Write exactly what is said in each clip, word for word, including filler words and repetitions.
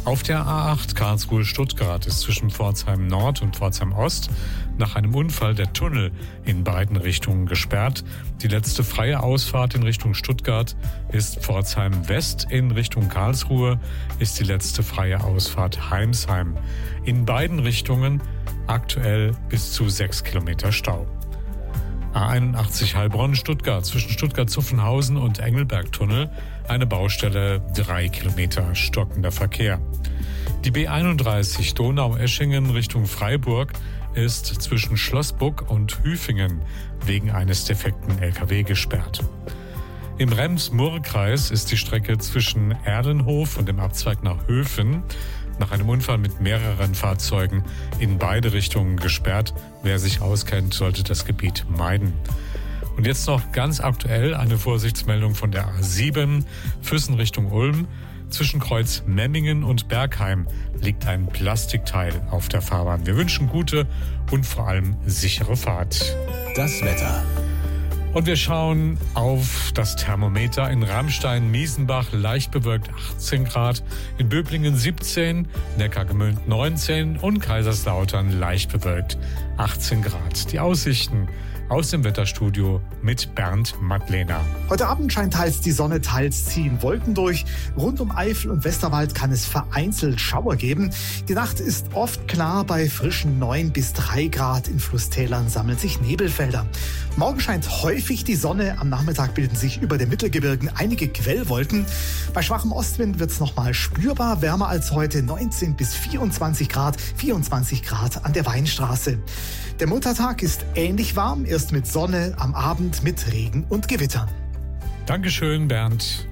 Auf der A acht Karlsruhe-Stuttgart ist zwischen Pforzheim Nord und Pforzheim Ost nach einem Unfall der Tunnel in beiden Richtungen gesperrt. Die letzte freie Ausfahrt in Richtung Stuttgart ist Pforzheim West. In Richtung Karlsruhe ist die letzte freie Ausfahrt Heimsheim. In beiden Richtungen aktuell bis zu sechs Kilometer Stau. A einundachtzig Heilbronn-Stuttgart zwischen Stuttgart-Zuffenhausen und Engelberg-Tunnel, eine Baustelle, drei Kilometer stockender Verkehr. Die B einunddreißig Donau-Eschingen Richtung Freiburg ist zwischen Schlossbuck und Hüfingen wegen eines defekten L K W gesperrt. Im Rems-Murr-Kreis ist die Strecke zwischen Erlenhof und dem Abzweig nach Höfen nach einem Unfall mit mehreren Fahrzeugen in beide Richtungen gesperrt. Wer sich auskennt, sollte das Gebiet meiden. Und jetzt noch ganz aktuell eine Vorsichtsmeldung von der A sieben, Füssen Richtung Ulm. Zwischen Kreuz Memmingen und Bergheim liegt ein Plastikteil auf der Fahrbahn. Wir wünschen gute und vor allem sichere Fahrt. Das Wetter. Und wir schauen auf das Thermometer. In Ramstein-Miesenbach leicht bewölkt achtzehn Grad, in Böblingen siebzehn, Neckargemünd neunzehn und Kaiserslautern leicht bewölkt achtzehn Grad. Die Aussichten aus dem Wetterstudio mit Bernd Madlener. Heute Abend scheint teils die Sonne, teils ziehen Wolken durch. Rund um Eifel und Westerwald kann es vereinzelt Schauer geben. Die Nacht ist oft klar bei frischen neun bis drei Grad. In Flusstälern sammeln sich Nebelfelder. Morgen scheint häufig die Sonne. Am Nachmittag bilden sich über den Mittelgebirgen einige Quellwolken. Bei schwachem Ostwind wird es nochmal spürbar wärmer als heute. neunzehn bis vierundzwanzig Grad, vierundzwanzig Grad an der Weinstraße. Der Muttertag ist ähnlich warm, erst mit Sonne, am Abend mit Regen und Gewittern. Dankeschön, Bernd.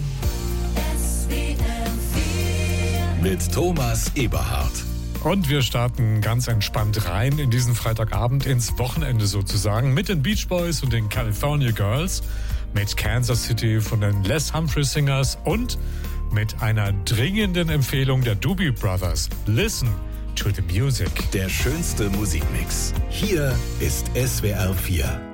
Mit Thomas Eberhardt. Und wir starten ganz entspannt rein in diesen Freitagabend ins Wochenende sozusagen mit den Beach Boys und den California Girls, mit Kansas City von den Les Humphrey Singers und mit einer dringenden Empfehlung der Doobie Brothers. Listen to the music. Der schönste Musikmix. Hier ist S W R vier.